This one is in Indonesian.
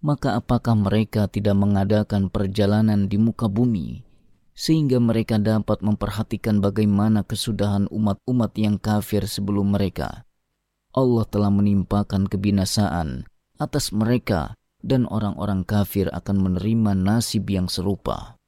maka apakah mereka tidak mengadakan perjalanan di muka bumi, sehingga mereka dapat memperhatikan bagaimana kesudahan umat-umat yang kafir sebelum mereka? Allah telah menimpakan kebinasaan atas mereka dan orang-orang kafir akan menerima nasib yang serupa.